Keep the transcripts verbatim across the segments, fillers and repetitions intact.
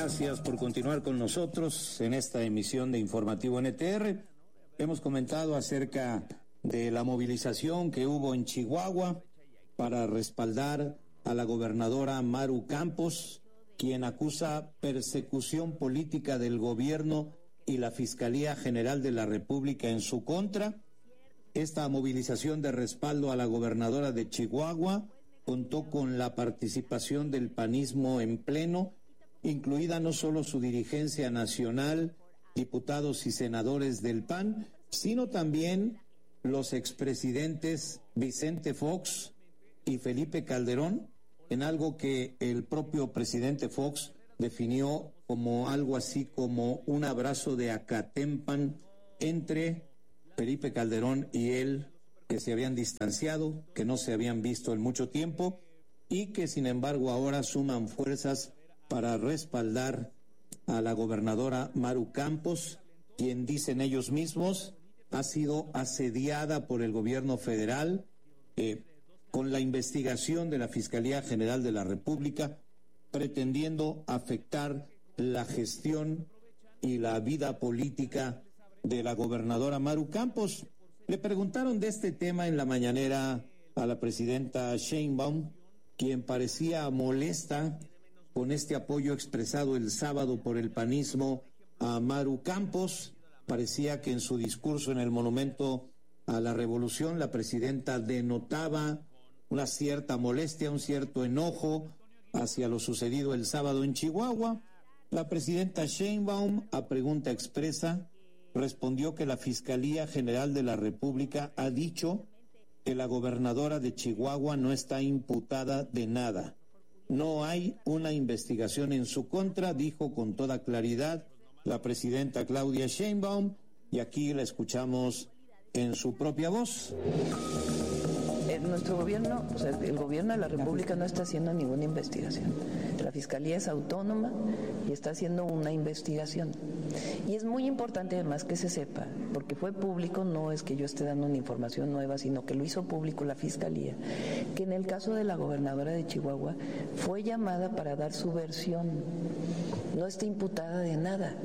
Gracias por continuar con nosotros en esta emisión de Informativo N T R. Hemos comentado acerca de la movilización que hubo en Chihuahua para respaldar a la gobernadora Maru Campos, quien acusa persecución política del gobierno y la Fiscalía General de la República en su contra. Esta movilización de respaldo a la gobernadora de Chihuahua contó con la participación del panismo en pleno, incluida no solo su dirigencia nacional, diputados y senadores del P A N, sino también los expresidentes Vicente Fox y Felipe Calderón, en algo que el propio presidente Fox definió como algo así como un abrazo de Acatempan entre Felipe Calderón y él, que se habían distanciado, que no se habían visto en mucho tiempo y que sin embargo ahora suman fuerzas para respaldar a la gobernadora Maru Campos, quien dicen ellos mismos ha sido asediada por el gobierno federal eh, con la investigación de la Fiscalía General de la República, pretendiendo afectar la gestión y la vida política de la gobernadora Maru Campos. Le preguntaron de este tema en la mañanera a la presidenta Sheinbaum, quien parecía molesta con este apoyo expresado el sábado por el panismo a Maru Campos. Parecía que en su discurso en el Monumento a la Revolución la presidenta denotaba una cierta molestia, un cierto enojo hacia lo sucedido el sábado en Chihuahua. La presidenta Sheinbaum, a pregunta expresa, respondió que la Fiscalía General de la República ha dicho que la gobernadora de Chihuahua no está imputada de nada. No hay una investigación en su contra, dijo con toda claridad la presidenta Claudia Sheinbaum, y aquí la escuchamos en su propia voz. En nuestro gobierno, o sea, el gobierno de la República no está haciendo ninguna investigación. La Fiscalía es autónoma y está haciendo una investigación. Y es muy importante además que se sepa, porque fue público, no es que yo esté dando una información nueva, sino que lo hizo público la Fiscalía, que en el caso de la gobernadora de Chihuahua fue llamada para dar su versión. No está imputada de nada.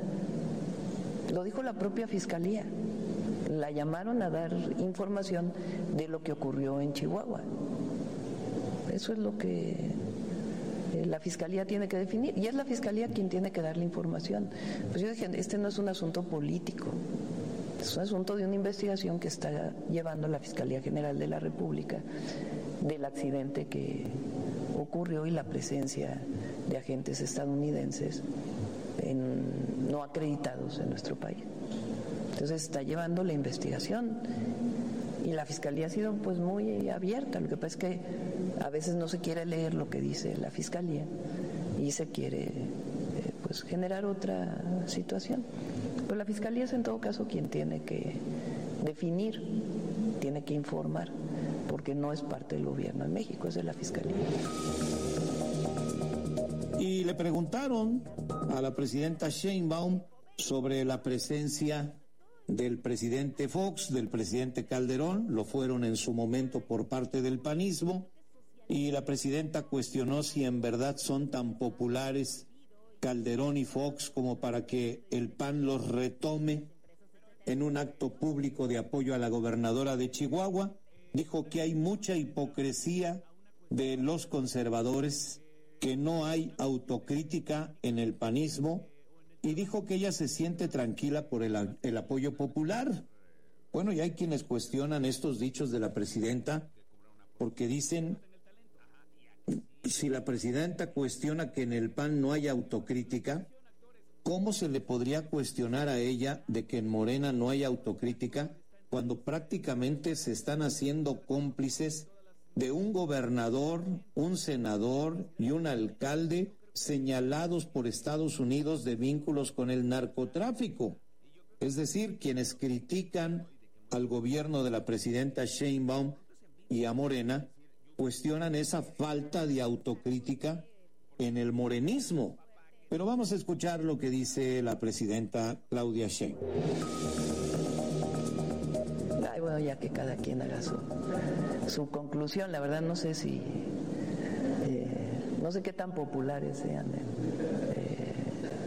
Lo dijo la propia Fiscalía. La llamaron a dar información de lo que ocurrió en Chihuahua. Eso es lo que la Fiscalía tiene que definir, y es la Fiscalía quien tiene que dar la información. Pues yo dije, este no es un asunto político, es un asunto de una investigación que está llevando la Fiscalía General de la República del accidente que ocurrió y la presencia de agentes estadounidenses en, no acreditados en nuestro país. Entonces está llevando la investigación y la Fiscalía ha sido pues muy abierta. Lo que pasa es que a veces no se quiere leer lo que dice la Fiscalía y se quiere eh, pues generar otra situación. Pero la Fiscalía es en todo caso quien tiene que definir, tiene que informar, porque no es parte del gobierno de México, es de la Fiscalía. Y le preguntaron a la presidenta Sheinbaum sobre la presencia del presidente Fox, del presidente Calderón, lo fueron en su momento por parte del panismo, y la presidenta cuestionó si en verdad son tan populares Calderón y Fox como para que el P A N los retome en un acto público de apoyo a la gobernadora de Chihuahua. Dijo que hay mucha hipocresía de los conservadores, que no hay autocrítica en el panismo, y dijo que ella se siente tranquila por el, el apoyo popular. Bueno, y hay quienes cuestionan estos dichos de la presidenta, porque dicen, si la presidenta cuestiona que en el P A N no hay autocrítica, ¿cómo se le podría cuestionar a ella de que en Morena no hay autocrítica cuando prácticamente se están haciendo cómplices de un gobernador, un senador y un alcalde señalados por Estados Unidos de vínculos con el narcotráfico? Es decir, quienes critican al gobierno de la presidenta Sheinbaum y a Morena cuestionan esa falta de autocrítica en el morenismo. Pero vamos a escuchar lo que dice la presidenta Claudia Sheinbaum. Ay, bueno, ya que cada quien haga su, su conclusión. La verdad no sé si... Eh, no sé qué tan populares sean en, eh,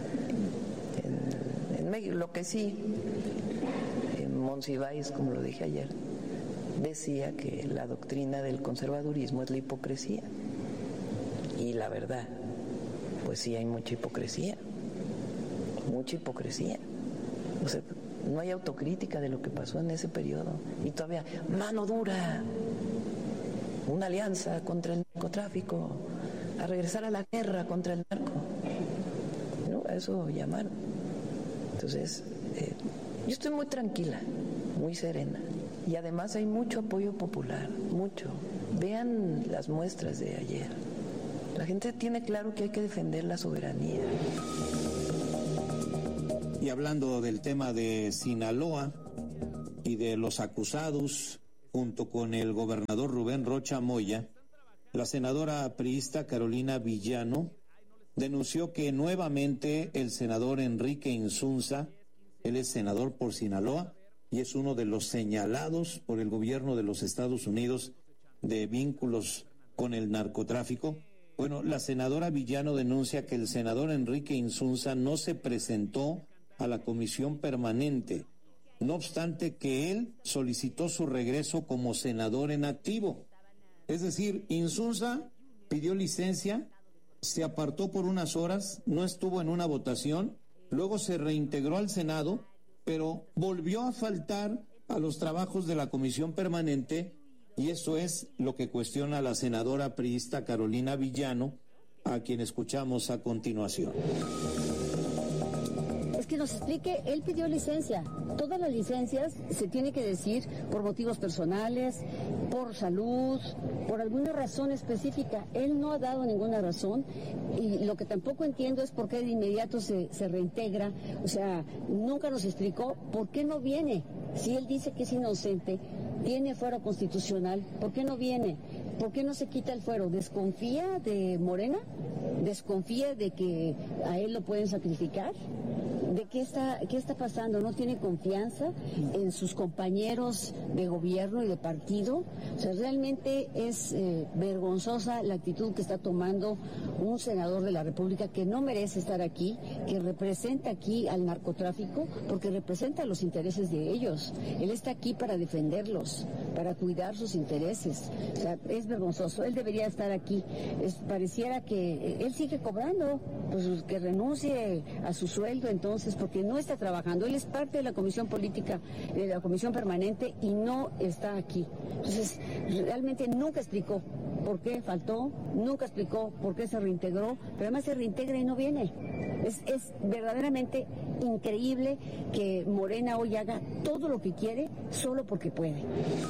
lo que sí, eh, Monsiváis, como lo dije ayer, decía que la doctrina del conservadurismo es la hipocresía. Y la verdad, pues sí hay mucha hipocresía, mucha hipocresía. O sea, no hay autocrítica de lo que pasó en ese periodo. Y todavía, mano dura, una alianza contra el narcotráfico, a regresar a la guerra contra el narco. ¿No? A eso llamaron. Entonces, eh, yo estoy muy tranquila, muy serena. Y además hay mucho apoyo popular, mucho. Vean las muestras de ayer. La gente tiene claro que hay que defender la soberanía. Y hablando del tema de Sinaloa y de los acusados, junto con el gobernador Rubén Rocha Moya, la senadora priista Carolina Villano denunció que nuevamente el senador Enrique Insunza, él es senador por Sinaloa y es uno de los señalados por el gobierno de los Estados Unidos de vínculos con el narcotráfico. Bueno, la senadora Villano denuncia que el senador Enrique Insunza no se presentó a la comisión permanente, no obstante que él solicitó su regreso como senador en activo. Es decir, Insunza pidió licencia, se apartó por unas horas, no estuvo en una votación, luego se reintegró al Senado, pero volvió a faltar a los trabajos de la comisión permanente, y eso es lo que cuestiona la senadora priista Carolina Villano, a quien escuchamos a continuación. Es que nos explique, él pidió licencia. Todas las licencias se tiene que decir por motivos personales, por salud, por alguna razón específica. Él no ha dado ninguna razón y lo que tampoco entiendo es por qué de inmediato se, se reintegra. O sea, nunca nos explicó por qué no viene. Si él dice que es inocente, tiene fuero constitucional, ¿por qué no viene? ¿Por qué no se quita el fuero? ¿Desconfía de Morena? ¿Desconfía de que a él lo pueden sacrificar? ¿De qué está, qué está pasando? ¿No tiene confianza en sus compañeros de gobierno y de partido? O sea, realmente es eh, vergonzosa la actitud que está tomando un senador de la República que no merece estar aquí, que representa aquí al narcotráfico, porque representa los intereses de ellos. Él está aquí para defenderlos, para cuidar sus intereses. O sea, es vergonzoso. Él debería estar aquí. Es, pareciera que él sigue cobrando, pues que renuncie a su sueldo entonces, porque no está trabajando. Él es parte de la comisión política, de la comisión permanente y no está aquí. Entonces, realmente nunca explicó por qué faltó, nunca explicó por qué se reintegró, pero además se reintegra y no viene. Es, es verdaderamente increíble que Morena hoy haga todo lo que quiere solo porque puede.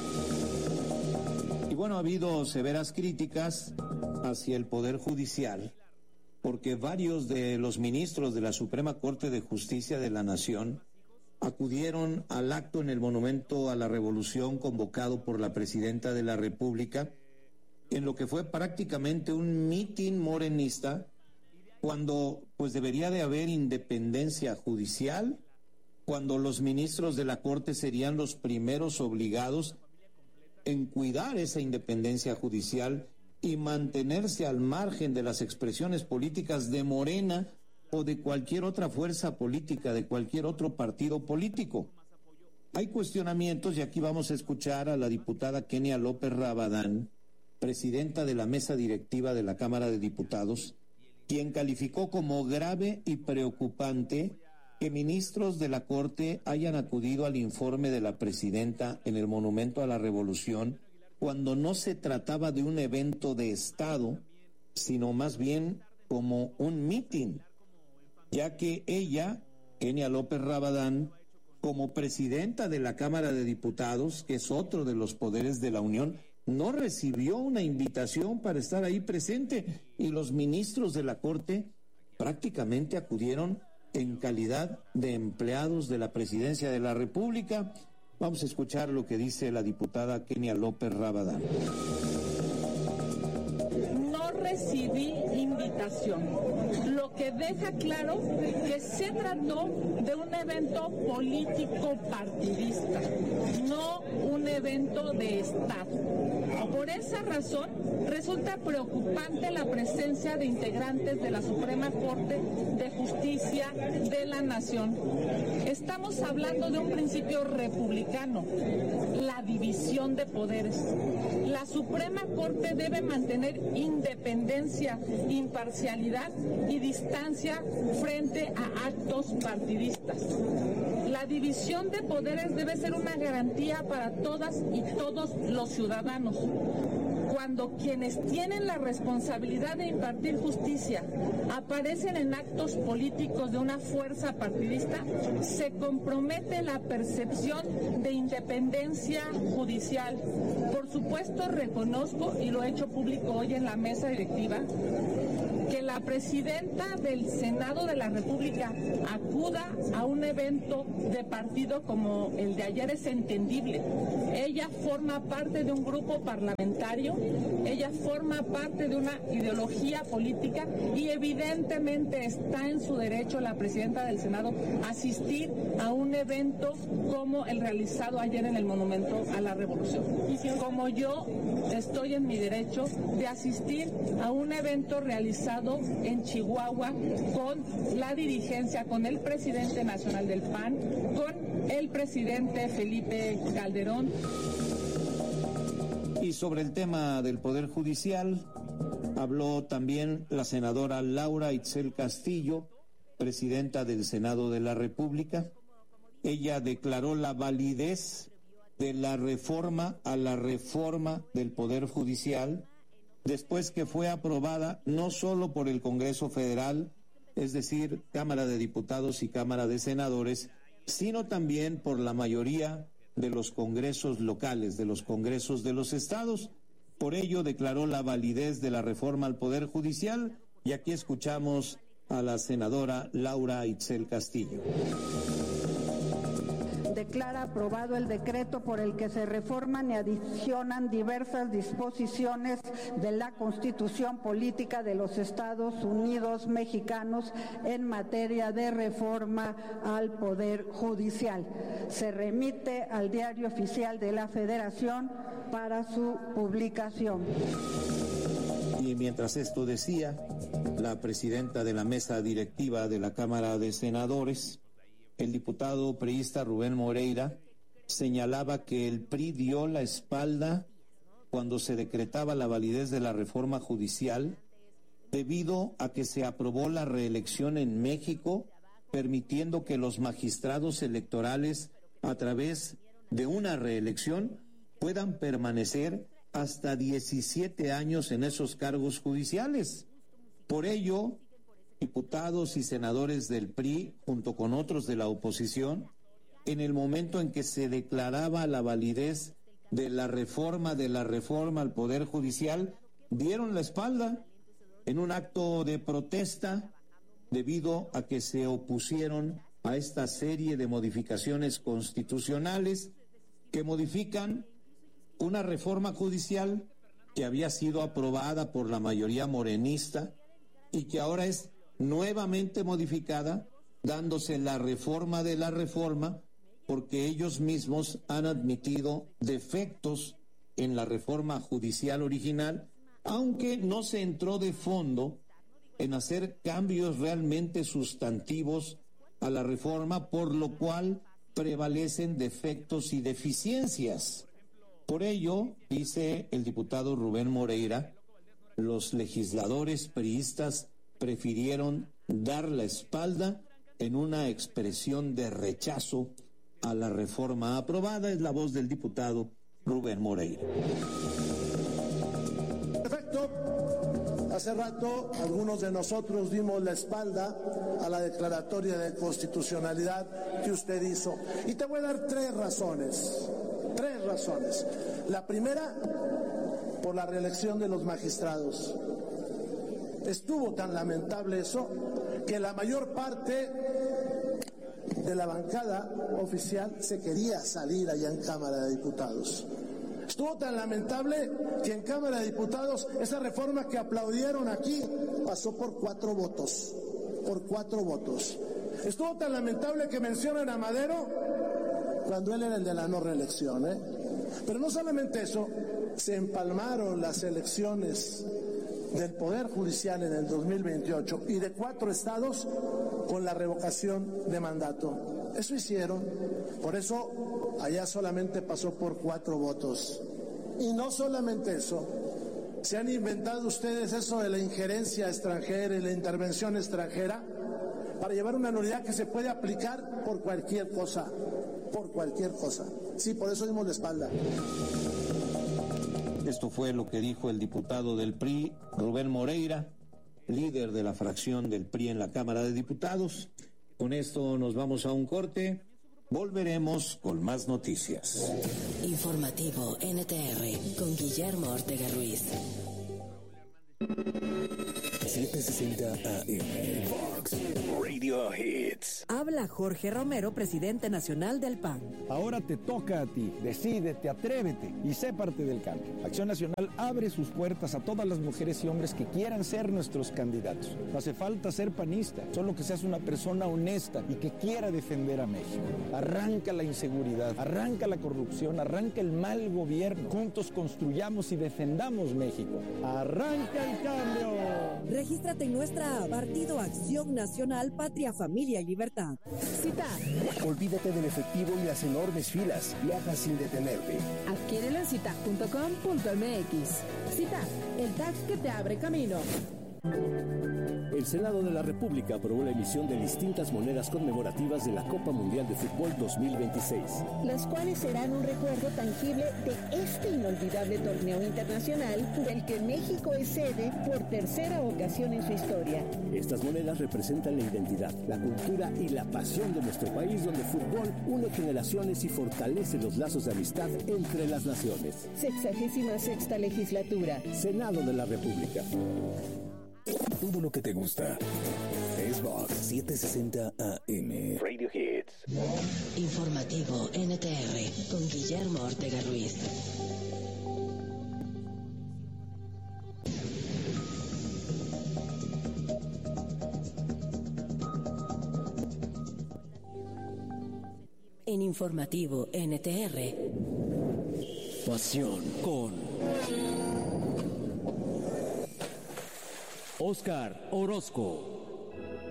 Y bueno, ha habido severas críticas hacia el Poder Judicial, porque varios de los ministros de la Suprema Corte de Justicia de la Nación acudieron al acto en el Monumento a la Revolución convocado por la Presidenta de la República, en lo que fue prácticamente un mitin morenista, cuando pues debería de haber independencia judicial, cuando los ministros de la Corte serían los primeros obligados en cuidar esa independencia judicial y mantenerse al margen de las expresiones políticas de Morena o de cualquier otra fuerza política, de cualquier otro partido político. Hay cuestionamientos y aquí vamos a escuchar a la diputada Kenia López Rabadán, presidenta de la mesa directiva de la Cámara de Diputados, quien calificó como grave y preocupante que ministros de la Corte hayan acudido al informe de la presidenta en el Monumento a la Revolución cuando no se trataba de un evento de Estado, sino más bien como un mitin, ya que ella, Kenia López Rabadán, como presidenta de la Cámara de Diputados, que es otro de los poderes de la Unión, no recibió una invitación para estar ahí presente y los ministros de la Corte prácticamente acudieron en calidad de empleados de la Presidencia de la República. Vamos a escuchar lo que dice la diputada Kenia López Rabadán. No recibí invitación. Lo que deja claro que se trató de un evento político partidista, no un evento de Estado. Por esa razón, resulta preocupante la presencia de integrantes de la Suprema Corte de Justicia de la Nación. Estamos hablando de un principio republicano, la división de poderes. La Suprema Corte debe mantener independencia, imparcialidad y distancia frente a actos partidistas. La división de poderes debe ser una garantía para todas y todos los ciudadanos. Cuando quienes tienen la responsabilidad de impartir justicia aparecen en actos políticos de una fuerza partidista, se compromete la percepción de independencia judicial. Por supuesto, reconozco, y lo he hecho público hoy en la mesa directiva, que la presidenta del Senado de la República acuda a un evento de partido como el de ayer es entendible. Ella forma parte de un grupo parlamentario, ella forma parte de una ideología política y evidentemente está en su derecho la presidenta del Senado a asistir a un evento como el realizado ayer en el Monumento a la Revolución. Como yo estoy en mi derecho de asistir a un evento realizado en Chihuahua con la dirigencia, con el presidente nacional del P A N, con el presidente Felipe Calderón. Y sobre el tema del Poder Judicial, habló también la senadora Laura Itzel Castillo, presidenta del Senado de la República. Ella declaró la validez de la reforma a la reforma del Poder Judicial, después que fue aprobada no solo por el Congreso Federal, es decir, Cámara de Diputados y Cámara de Senadores, sino también por la mayoría de los congresos locales, de los congresos de los estados. Por ello declaró la validez de la reforma al Poder Judicial, y aquí escuchamos a la senadora Laura Itzel Castillo. Declara aprobado el decreto por el que se reforman y adicionan diversas disposiciones de la Constitución Política de los Estados Unidos Mexicanos en materia de reforma al Poder Judicial. Se remite al Diario Oficial de la Federación para su publicación. Y mientras esto decía, la presidenta de la mesa directiva de la Cámara de Senadores, el diputado priista Rubén Moreira, señalaba que el P R I dio la espalda cuando se decretaba la validez de la reforma judicial debido a que se aprobó la reelección en México, permitiendo que los magistrados electorales, a través de una reelección, puedan permanecer hasta diecisiete años en esos cargos judiciales. Por ello, diputados y senadores del P R I, junto con otros de la oposición, en el momento en que se declaraba la validez de la reforma de la reforma al Poder Judicial, dieron la espalda en un acto de protesta debido a que se opusieron a esta serie de modificaciones constitucionales que modifican una reforma judicial que había sido aprobada por la mayoría morenista y que ahora es nuevamente modificada, dándose la reforma de la reforma, porque ellos mismos han admitido defectos en la reforma judicial original, aunque no se entró de fondo en hacer cambios realmente sustantivos a la reforma, por lo cual prevalecen defectos y deficiencias. Por ello, dice el diputado Rubén Moreira, los legisladores priistas prefirieron dar la espalda en una expresión de rechazo a la reforma aprobada. Es la voz del diputado Rubén Moreira. Perfecto. Hace rato algunos de nosotros dimos la espalda a la declaratoria de constitucionalidad que usted hizo. Y te voy a dar tres razones. Tres razones. La primera, por la reelección de los magistrados. Estuvo tan lamentable eso que la mayor parte de la bancada oficial se quería salir allá en Cámara de Diputados. Estuvo tan lamentable que en Cámara de Diputados esa reforma que aplaudieron aquí pasó por cuatro votos. por cuatro votos. Estuvo tan lamentable que mencionan a Madero cuando él era el de la no reelección, ¿eh? Pero no solamente eso, se empalmaron las elecciones del Poder Judicial en el dos mil veintiocho y de cuatro estados con la revocación de mandato. Eso hicieron, por eso allá solamente pasó por cuatro votos. Y no solamente eso, se han inventado ustedes eso de la injerencia extranjera y la intervención extranjera para llevar una nulidad que se puede aplicar por cualquier cosa, por cualquier cosa. Sí, por eso dimos la espalda. Esto fue lo que dijo el diputado del P R I, Rubén Moreira, líder de la fracción del P R I en la Cámara de Diputados. Con esto nos vamos a un corte. Volveremos con más noticias. Informativo N T R con Guillermo Ortega Ruiz. setecientos sesenta A M Fox Radio Hits. Habla Jorge Romero, presidente nacional del P A N. Ahora te toca a ti. Decídete, atrévete y sé parte del cambio. Acción Nacional abre sus puertas a todas las mujeres y hombres que quieran ser nuestros candidatos. No hace falta ser panista, solo que seas una persona honesta y que quiera defender a México. Arranca la inseguridad, arranca la corrupción, arranca el mal gobierno. Juntos construyamos y defendamos México. ¡Arranca el cambio! Regístrate en nuestra app Partido Acción Nacional, Patria, Familia y Libertad. Cita. Olvídate del efectivo y las enormes filas. Viaja sin detenerte. Adquiérelo en cita punto com punto m x. Cita, el tax que te abre camino. El Senado de la República aprobó la emisión de distintas monedas conmemorativas de la Copa Mundial de Fútbol dos mil veintiséis. Las cuales serán un recuerdo tangible de este inolvidable torneo internacional del que México es sede por tercera ocasión en su historia. Estas monedas representan la identidad, la cultura y la pasión de nuestro país, donde el fútbol une generaciones y fortalece los lazos de amistad entre las naciones. Sexagésima sexta legislatura. Senado de la República. Todo lo que te gusta es Vox setecientos sesenta A M Radio Hits. Informativo N T R con Guillermo Ortega Ruiz. En Informativo N T R. Pasión con Óscar Orozco.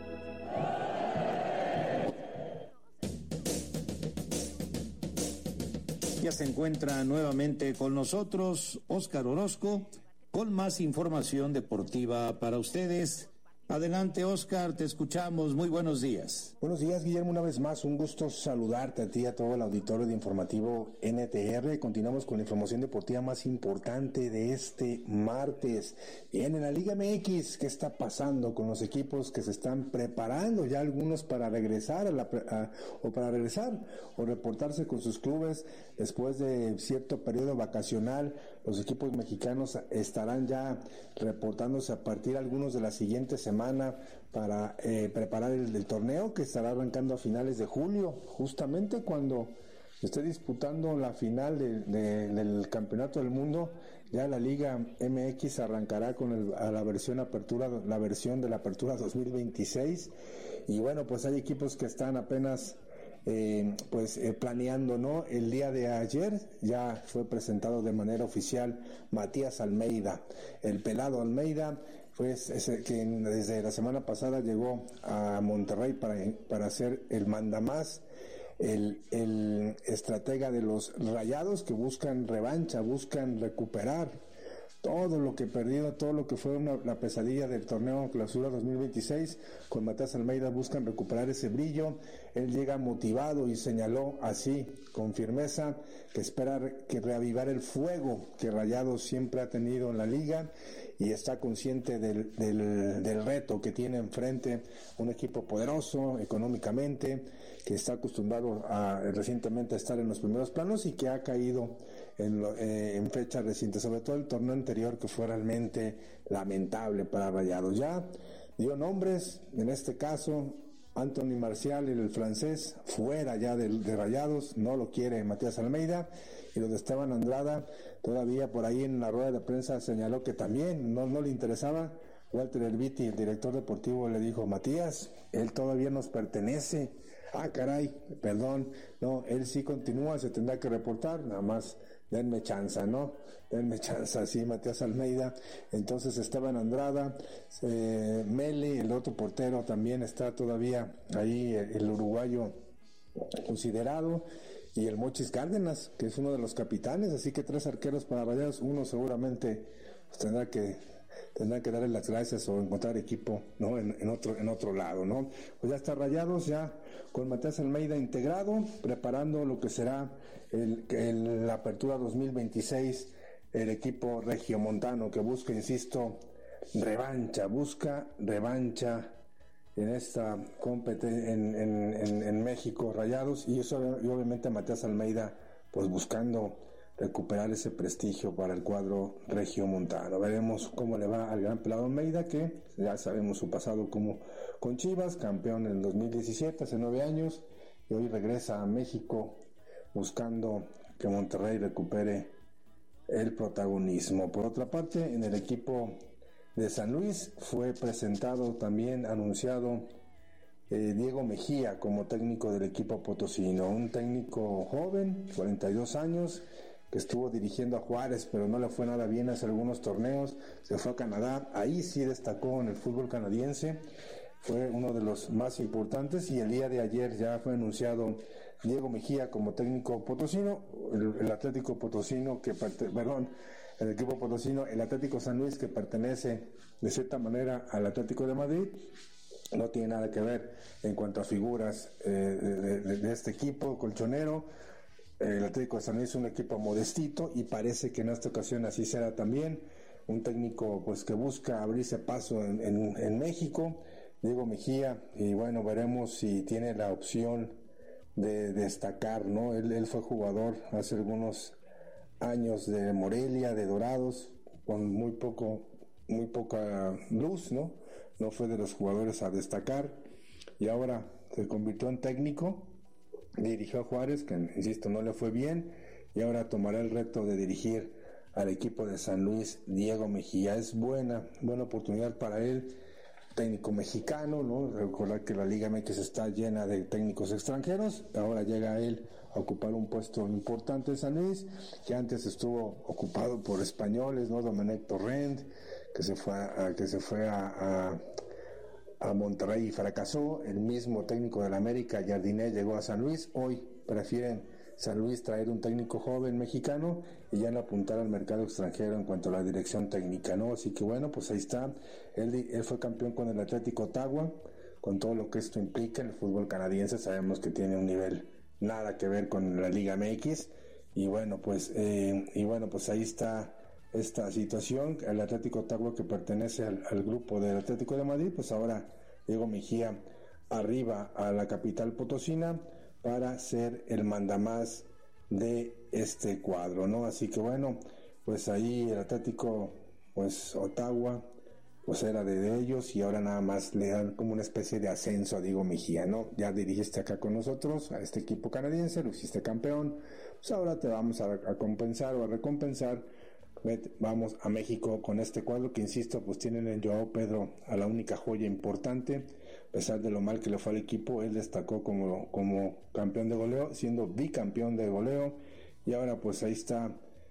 Ya se encuentra nuevamente con nosotros Óscar Orozco con más información deportiva para ustedes. Adelante, Óscar, te escuchamos. Muy buenos días. Buenos días, Guillermo, una vez más. Un gusto saludarte a ti y a todo el auditorio de Informativo N T R. Continuamos con la información deportiva más importante de este martes. Bien, en la Liga M X, ¿qué está pasando con los equipos que se están preparando ya algunos para regresar a la, a, o para regresar o reportarse con sus clubes después de cierto periodo vacacional? Los equipos mexicanos estarán ya reportándose a partir algunos de la siguiente semana para eh, preparar el, el torneo que estará arrancando a finales de julio, justamente cuando esté disputando la final de, de, del Campeonato del Mundo. Ya la Liga M X arrancará con el, a la versión apertura, la versión de la Apertura dos mil veintiséis, y bueno, pues hay equipos que están apenas Eh, pues eh, planeando, ¿no? El día de ayer ya fue presentado de manera oficial Matías Almeida, el pelado Almeida, pues ese que desde la semana pasada llegó a Monterrey para, para ser el mandamás, el, el estratega de los Rayados, que buscan revancha, buscan recuperar todo lo que perdido, todo lo que fue una, la pesadilla del torneo Clausura dos mil veintiséis. Con Matías Almeida buscan recuperar ese brillo. Él llega motivado y señaló así con firmeza que espera que reavivar el fuego que Rayados siempre ha tenido en la liga, y está consciente del, del, del reto que tiene enfrente un equipo poderoso económicamente, que está acostumbrado a, recientemente a estar en los primeros planos y que ha caído en, lo, eh, en fechas recientes, sobre todo el torneo anterior, que fue realmente lamentable para Rayados. Ya dio nombres, en este caso Anthony Martial, el francés, fuera ya de, de Rayados, no lo quiere Matías Almeida, y los de Esteban Andrada todavía por ahí en la rueda de prensa señaló que también no, no le interesaba, Walter Elviti, el director deportivo, le dijo: Matías, él todavía nos pertenece. Ah, caray, perdón, no, él sí continúa, se tendrá que reportar, nada más denme chance, ¿no? Denme chance, sí, Matías Almeida. Entonces Esteban Andrada, eh, Meli, el otro portero, también está todavía ahí, el, el uruguayo considerado, y el Mochis Cárdenas, que es uno de los capitanes, así que tres arqueros para Rayados. Uno seguramente pues, tendrá que tendrá que darle las gracias o encontrar equipo, ¿no? En, en otro en otro lado, ¿no? Pues ya está Rayados, ya con Matías Almeida integrado, preparando lo que será el, el, la apertura dos mil veintiséis, el equipo regiomontano que busca, insisto, revancha, busca revancha en esta competencia en, en, en, en México, Rayados, y eso, y obviamente Matías Almeida pues buscando recuperar ese prestigio para el cuadro regiomontano. Veremos cómo le va al gran pelado Almeida, que ya sabemos su pasado como con Chivas, campeón en dos mil diecisiete, hace nueve años, y hoy regresa a México buscando que Monterrey recupere el protagonismo. Por otra parte, en el equipo de San Luis fue presentado, también anunciado, eh, Diego Mejía como técnico del equipo potosino, un técnico joven, cuarenta y dos años, que estuvo dirigiendo a Juárez, pero no le fue nada bien hace algunos torneos, se fue a Canadá, ahí sí destacó en el fútbol canadiense, fue uno de los más importantes, y el día de ayer ya fue anunciado Diego Mejía como técnico potosino, el, el Atlético Potosino, que, perdón, el equipo potosino, el Atlético San Luis, que pertenece de cierta manera al Atlético de Madrid, no tiene nada que ver en cuanto a figuras eh, de, de, de este equipo colchonero. El Atlético de San Luis es un equipo modestito, y parece que en esta ocasión así será también, un técnico pues que busca abrirse paso en, en, en México, Diego Mejía, y bueno, veremos si tiene la opción de destacar, ¿no? Él, él fue jugador hace algunos años de Morelia, de Dorados, con muy poco, muy poca luz, ¿no? No fue de los jugadores a destacar, y ahora se convirtió en técnico, dirigió a Juárez, que insisto no le fue bien, y ahora tomará el reto de dirigir al equipo de San Luis, Diego Mejía. Es buena, buena oportunidad para él, técnico mexicano, ¿no? Recordar que la Liga M X está llena de técnicos extranjeros, ahora llega él a ocupar un puesto importante en San Luis, que antes estuvo ocupado por españoles, ¿no? Domenech Torrent, que se fue a, que se fue a, a, a Monterrey y fracasó, el mismo técnico del América, Jardiné, llegó a San Luis, hoy prefieren San Luis traer un técnico joven mexicano y ya no apuntar al mercado extranjero en cuanto a la dirección técnica, ¿no? Así que bueno, pues ahí está, él, él fue campeón con el Atlético Ottawa, con todo lo que esto implica. En el fútbol canadiense sabemos que tiene un nivel nada que ver con la Liga M X, y bueno, pues eh, y bueno, pues ahí está esta situación. El Atlético Ottawa, que pertenece al, al grupo del Atlético de Madrid, pues ahora Diego Mejía arriba a la capital potosina para ser el mandamás de este cuadro, ¿no? Así que bueno, pues ahí el Atlético, pues Ottawa, pues era de, de ellos, y ahora nada más le dan como una especie de ascenso a Diego Mejía, ¿no? Ya dirigiste acá con nosotros a este equipo canadiense, lo hiciste campeón, pues ahora te vamos a, a compensar o a recompensar. Vamos a México con este cuadro que, insisto, pues tienen en Joao Pedro a la única joya importante. A pesar de lo mal que le fue al equipo, él destacó como, como campeón de goleo, siendo bicampeón de goleo, y ahora pues ahí está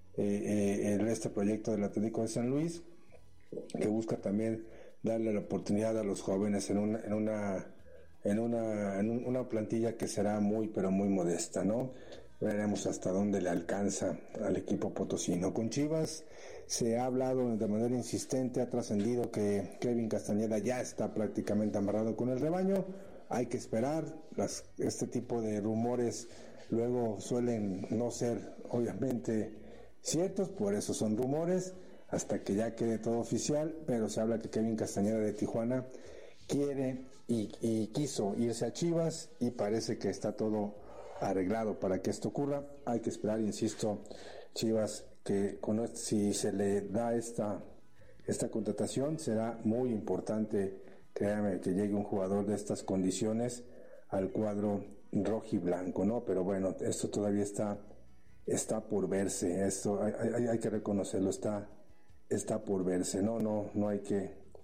eh, eh, este proyecto del Atlético de San Luis, que busca también darle la oportunidad a los jóvenes en una en una en una en un, una plantilla que será muy pero muy modesta, ¿no? Veremos hasta dónde le alcanza al equipo potosino. Con Chivas se ha hablado de manera insistente, ha trascendido que Kevin Castañeda ya está prácticamente amarrado con el rebaño. Hay que esperar, las, este tipo de rumores luego suelen no ser obviamente ciertos, por eso son rumores, hasta que ya quede todo oficial, pero se habla que Kevin Castañeda de Tijuana quiere y, y quiso irse a Chivas, y parece que está todo arreglado para que esto ocurra. Hay que esperar, insisto, Chivas, que con, si se le da esta esta contratación, será muy importante, créame, que llegue un jugador de estas condiciones al cuadro rojiblanco, ¿no? Pero bueno, esto todavía está está por verse, esto hay, hay, hay que reconocerlo, está está por verse, no no no hay que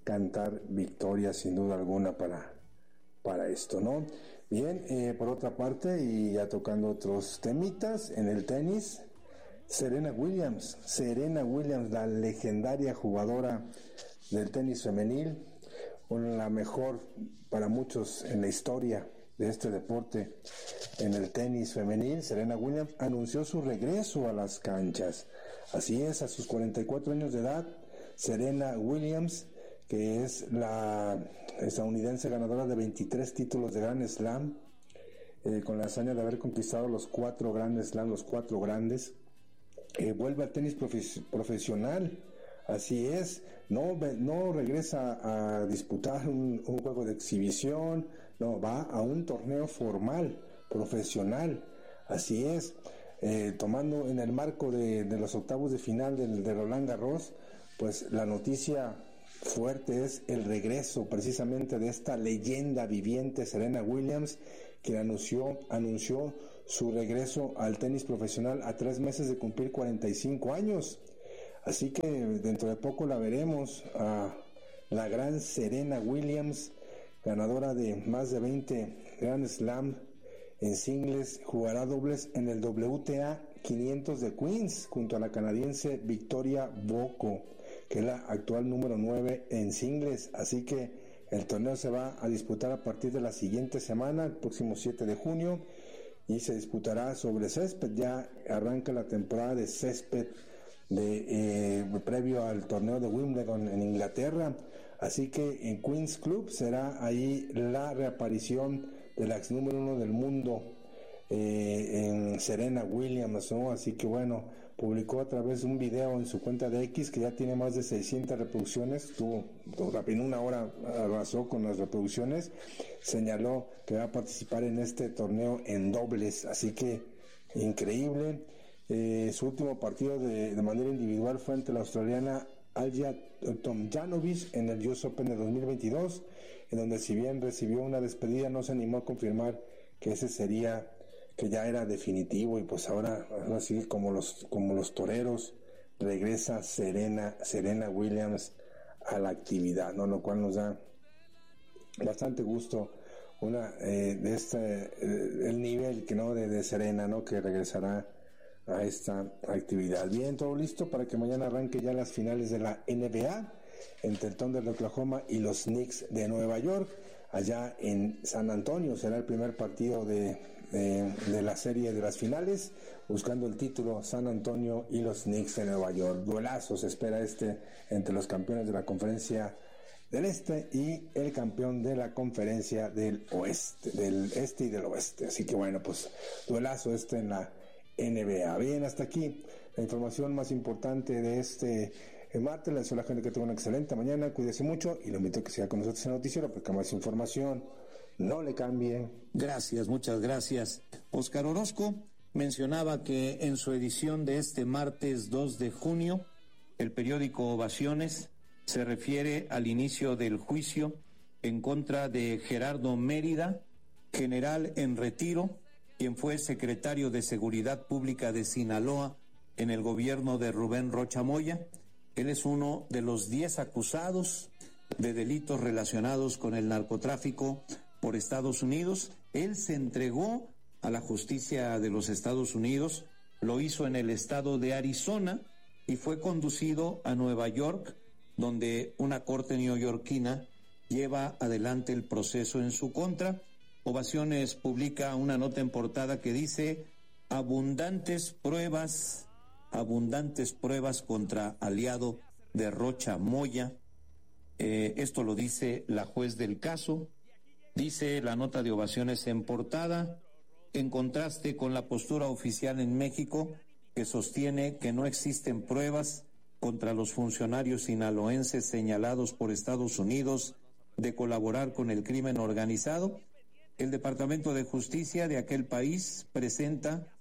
cantar victoria sin duda alguna para, para esto, ¿no? Bien, eh, por otra parte, y ya tocando otros temitas, en el tenis, Serena Williams, Serena Williams, la legendaria jugadora del tenis femenil, la mejor para muchos en la historia de este deporte, en el tenis femenil, Serena Williams anunció su regreso a las canchas. Así es, a sus cuarenta y cuatro años de edad, Serena Williams, que es la estadounidense ganadora de veintitrés títulos de Grand Slam, eh, con la hazaña de haber conquistado los cuatro Grand Slam, los cuatro grandes, eh, vuelve al tenis profe- profesional. Así es, no, no regresa a disputar un, un juego de exhibición, no, va a un torneo formal, profesional. Así es, eh, tomando en el marco de, de los octavos de final del, de Roland Garros, pues la noticia fuerte es el regreso precisamente de esta leyenda viviente Serena Williams, que anunció, anunció su regreso al tenis profesional a tres meses de cumplir cuarenta y cinco años. Así que dentro de poco la veremos a la gran Serena Williams, ganadora de más de veinte Grand Slam en singles, jugará dobles en el W T A quinientos de Queens junto a la canadiense Victoria Bocco, que es la actual número nueve en singles. Así que el torneo se va a disputar a partir de la siguiente semana, el próximo siete de junio, y se disputará sobre césped. Ya arranca la temporada de césped de eh, previo al torneo de Wimbledon en Inglaterra. Así que en Queens Club será ahí la reaparición de la ex número uno del mundo, eh, en Serena Williams, ¿no? Así que bueno, publicó a través de un video en su cuenta de X, que ya tiene más de seiscientas reproducciones, tuvo, en una hora arrasó con las reproducciones, señaló que va a participar en este torneo en dobles. Así que increíble. Eh, su último partido de, de manera individual fue ante la australiana Alja Tomljanovic en el U S Open de dos mil veintidós, en donde si bien recibió una despedida, no se animó a confirmar que ese sería, que ya era definitivo, y pues ahora, ahora sí, como los, como los toreros, regresa Serena, Serena Williams a la actividad, ¿no? Lo cual nos da bastante gusto, una eh, de este, eh, el nivel que no de, de Serena, ¿no? Que regresará a esta actividad. Bien, todo listo para que mañana arranque ya las finales de la N B A entre el Thunder de Oklahoma y los Knicks de Nueva York, allá en San Antonio. Será el primer partido de, de, de la serie de las finales, buscando el título San Antonio y los Knicks de Nueva York. Duelazo se espera este entre los campeones de la conferencia del Este y el campeón de la conferencia del Oeste, del Este y del Oeste. Así que bueno, pues duelazo este en la N B A. Bien, hasta aquí la información más importante de este martes. Le deseo a la gente que tenga una excelente mañana, cuídese mucho y lo invito a que siga con nosotros en el noticiero, porque más información, no le cambie. Gracias, muchas gracias. Óscar Orozco mencionaba que en su edición de este martes dos de junio, el periódico Ovaciones se refiere al inicio del juicio en contra de Gerardo Mérida, general en retiro, quien fue secretario de Seguridad Pública de Sinaloa en el gobierno de Rubén Rocha Moya. Él es uno de los diez acusados de delitos relacionados con el narcotráfico por Estados Unidos. Él se entregó a la justicia de los Estados Unidos, lo hizo en el estado de Arizona y fue conducido a Nueva York, donde una corte neoyorquina lleva adelante el proceso en su contra. Ovaciones publica una nota en portada que dice: abundantes pruebas, abundantes pruebas contra aliado de Rocha Moya. Eh, esto lo dice la juez del caso. Dice la nota de Ovaciones en portada, en contraste con la postura oficial en México, que sostiene que no existen pruebas contra los funcionarios sinaloenses señalados por Estados Unidos de colaborar con el crimen organizado. El Departamento de Justicia de aquel país presenta